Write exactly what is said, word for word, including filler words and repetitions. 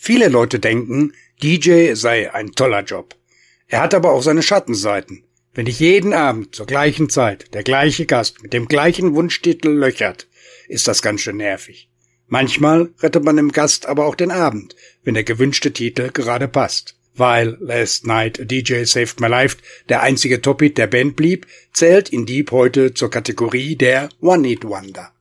Viele Leute denken, D J sei ein toller Job. Er hat aber auch seine Schattenseiten. Wenn dich jeden Abend zur gleichen Zeit der gleiche Gast mit dem gleichen Wunschtitel löchert, ist das ganz schön nervig. Manchmal rettet man dem Gast aber auch den Abend, wenn der gewünschte Titel gerade passt. Weil Last Night a D J Saved My Life der einzige Top-Hit der Band blieb, zählt In Deep heute zur Kategorie der One-Hit-Wonder.